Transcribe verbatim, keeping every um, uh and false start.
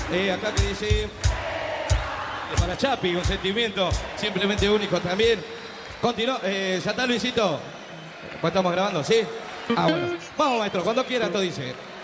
Eh, acá que dice... eh, para Chapi, un sentimiento simplemente único también. Continúa. Eh, ¿Ya está, Luisito? Pues estamos grabando, ¿sí? Ah, bueno. Vamos, maestro, cuando quiera, todo dice.